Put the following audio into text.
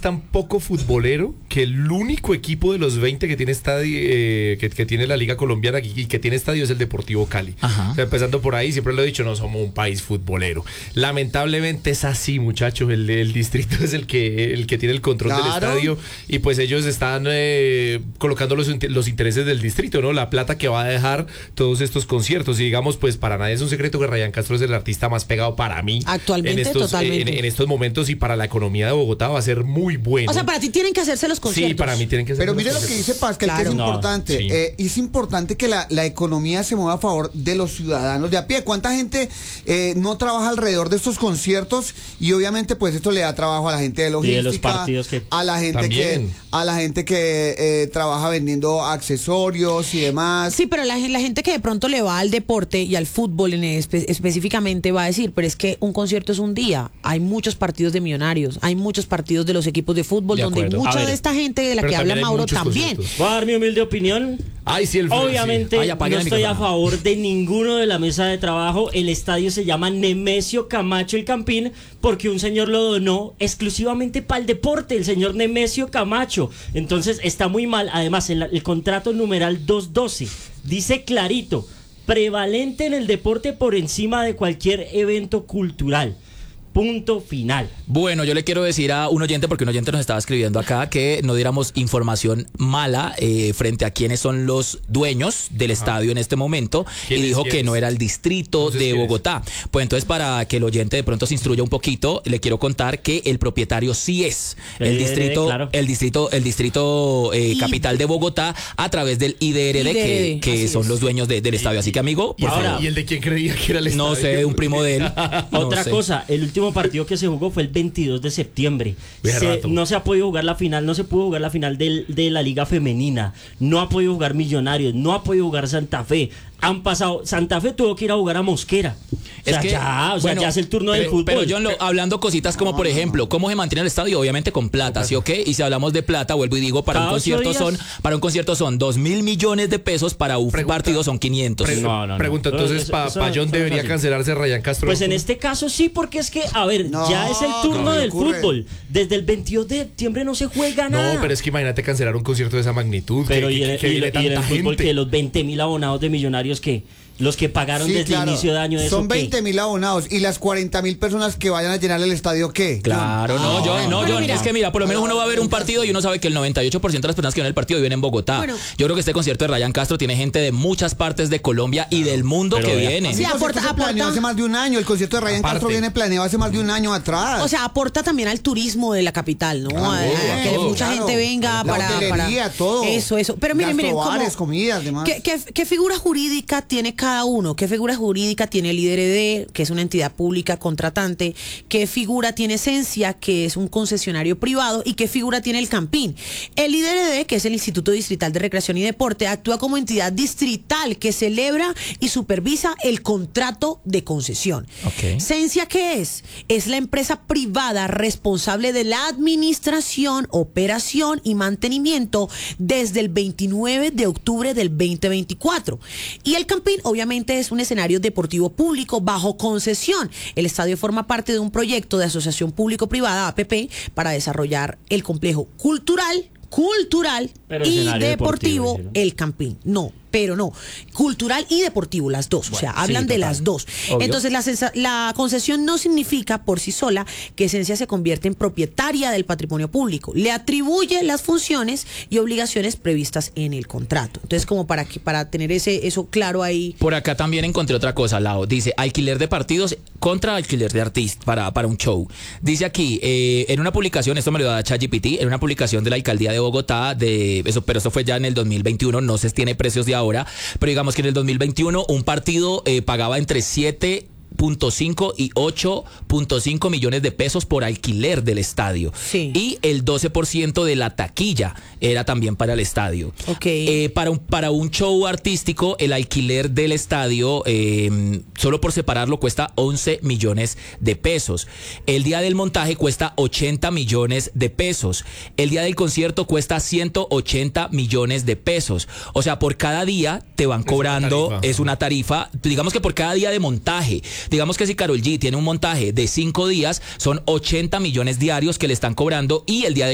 tan poco futbolero que el único equipo de los 20 que tiene estadio, que tiene la Liga Colombiana y que tiene estadio es el Deportivo Cali. Ajá. O sea, empezando por ahí, siempre lo he dicho, no somos un país futbolero. Lamentablemente es así, muchachos. El distrito es el que tiene el control del estadio, y pues ellos están colocando los intereses del distrito, ¿no? La plata que va a dejar todos estos conciertos. Y digamos, pues para nadie es un secreto que Ryan Castro es el artista más pegado para mí actualmente, totalmente. en estos momentos, y para la economía de Bogotá va a ser muy bueno. O sea, para ti tienen que hacerse los conciertos. Sí, para mí tienen que hacerse. Pero mire lo que dice Pascal, que es importante. Sí. Es importante que la economía se mueva a favor de los ciudadanos de a pie. ¿Cuánta gente no trabaja alrededor de estos conciertos? Y obviamente pues esto le da trabajo a la gente de logística, y de los partidos que... a la gente que trabaja vendiendo accesorios y demás. Sí, pero la gente que de pronto le va al deporte y al fútbol específicamente va a decir, pero es que un concierto es un día. Hay muchos partidos de Millonarios, hay muchos partidos de los equipos de fútbol, donde mucha de esta gente de la que habla Mauro también. Voy a dar mi humilde opinión. Obviamente no estoy a favor de ninguno de la mesa de trabajo. El estadio se llama Nemesio Camacho El Campín porque un señor lo donó exclusivamente para el deporte, el señor Nemesio Camacho. Entonces está muy mal. Además, el contrato numeral 212 dice clarito: prevalente en el deporte por encima de cualquier evento cultural. Punto final. Bueno, yo le quiero decir a un oyente, porque un oyente nos estaba escribiendo acá, que no diéramos información mala frente a quienes son los dueños del estadio en este momento, y dijo que no era el distrito de Bogotá. Pues entonces, para que el oyente de pronto se instruya un poquito, le quiero contar que el propietario sí es el distrito, claro, el distrito capital de Bogotá, a través del IDRD, que son los dueños del estadio. Así que, amigo, por favor. ¿Y el de quién creía que era el estadio? No sé, un primo de él. Otra cosa, el último partido que se jugó fue el 22 de septiembre. No se ha podido jugar la final, no se pudo jugar la final de la Liga Femenina. No ha podido jugar Millonarios, no ha podido jugar Santa Fe. Han pasado, Santa Fe tuvo que ir a jugar a Mosquera. Ya es el turno del fútbol. Pero John, hablando cositas como, por ejemplo, ¿cómo se mantiene el estadio? Obviamente con plata, ¿sí o qué? Y si hablamos de plata, vuelvo y digo, para un concierto son 2.000 millones de pesos, para un partido son 500. Pregunta, entonces, ¿para John debería cancelarse Ryan Castro? Pues en este caso sí, porque es que, a ver, ya es el turno del fútbol. Desde el 22 de septiembre no se juega nada. No, pero es que imagínate cancelar un concierto de esa magnitud. Pero y en el fútbol, que los 20.000 abonados de Millonarios, que los que pagaron desde el inicio de año de son 20.000 abonados, y las 40.000 personas que vayan a llenar el estadio, ¿qué? Claro, John, es que mira, por lo menos uno va a ver un partido y uno sabe que el 98% de las personas que ven el partido viven en Bogotá. Bueno, yo creo que este concierto de Ryan Castro tiene gente de muchas partes de Colombia y del mundo que viene. Sí, aporta hace más de un año. El concierto de Ryan Castro viene planeado hace más de un año atrás. O sea, aporta también al turismo de la capital, ¿no? Que mucha gente venga para todo. Eso. Pero miren, bares, comidas, demás. ¿Qué figura jurídica tiene cada uno? ¿Qué figura jurídica tiene el IDRD, que es una entidad pública contratante? ¿Qué figura tiene Esencia, que es un concesionario privado? ¿Y qué figura tiene el Campín? El IDRD, que es el Instituto Distrital de Recreación y Deporte, actúa como entidad distrital que celebra y supervisa el contrato de concesión. Esencia, ¿qué es? Es la empresa privada responsable de la administración, operación y mantenimiento desde el 29 de octubre del 2024. Y el Campín, obviamente, es un escenario deportivo público bajo concesión. El estadio forma parte de un proyecto de asociación público-privada, APP, para desarrollar el complejo cultural y deportivo El Campín. Cultural y deportivo, las dos. O sea, hablan de las dos. Obvio. Entonces, la concesión no significa por sí sola que Esencia se convierte en propietaria del patrimonio público. Le atribuye las funciones y obligaciones previstas en el contrato. Entonces, como para tener eso claro ahí. Por acá también encontré otra cosa, Lau. Dice, alquiler de partidos contra alquiler de artistas para un show. Dice aquí, en una publicación, esto me lo da ChatGPT, en una publicación de la Alcaldía de Bogotá, pero eso fue ya en el 2021, no se tiene precios de ahora, pero digamos que en el 2021 un partido pagaba entre 7.5 y 8.5 millones de pesos por alquiler del estadio. Sí. Y el 12% de la taquilla era también para el estadio. Para un show artístico, el alquiler del estadio, solo por separarlo, cuesta 11 millones de pesos. El día del montaje cuesta 80 millones de pesos. El día del concierto cuesta 180 millones de pesos. O sea, por cada día te van cobrando, es una tarifa, digamos que por cada día de montaje. Digamos que si Karol G tiene un montaje de 5 días, son 80 millones diarios que le están cobrando, y el día de